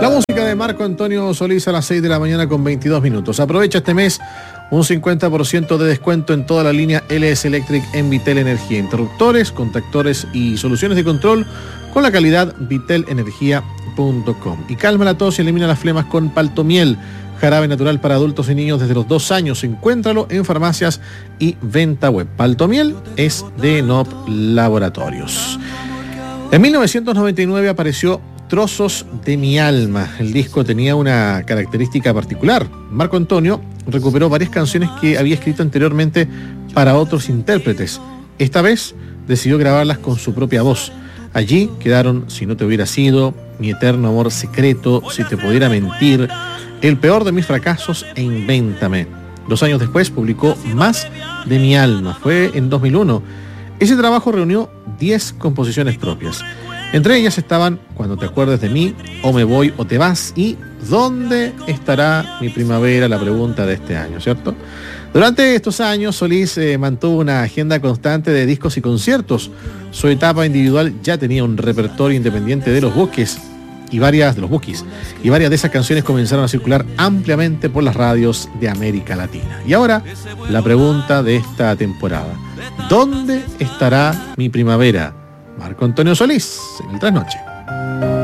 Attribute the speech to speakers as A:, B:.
A: La música de Marco Antonio Solís a las 6 de la mañana con 22 minutos. Aprovecha este mes un 50% de descuento en toda la línea LS Electric en Vitel Energía. Interruptores, contactores y soluciones de control con la calidad vitelenergia.com. Y calma la tos y elimina las flemas con Paltomiel, jarabe natural para adultos y niños desde los 2 años. Encuéntralo en farmacias y venta web. Paltomiel es de NOP Laboratorios. En 1999 apareció Trozos de mi alma. El disco tenía una característica particular. Marco Antonio recuperó varias canciones que había escrito anteriormente para otros intérpretes. Esta vez decidió grabarlas con su propia voz. Allí quedaron Si no te hubiera sido, Mi eterno amor secreto, Si te pudiera mentir, El peor de mis fracasos e Invéntame. 2 años después publicó Más de mi alma. Fue en 2001. Ese trabajo reunió 10 composiciones propias. Entre ellas estaban Cuando te acuerdes de mí, O me voy o te vas y ¿Dónde estará mi primavera? La pregunta de este año, ¿cierto? Durante estos años, Solís mantuvo una agenda constante de discos y conciertos. Su etapa individual ya tenía un repertorio independiente de los Bukis y varias de esas canciones comenzaron a circular ampliamente por las radios de América Latina. Y ahora, la pregunta de esta temporada: ¿dónde estará mi primavera? Marco Antonio Solís, en el Trasnoche.